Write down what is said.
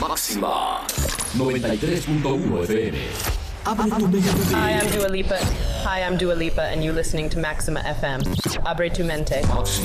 Máxima 93.1 FM. Abre tu mente. Hi, I'm Dua Lipa. Hi, I'm Dua Lipa, and you're listening to Maxima FM. Abre tu mente.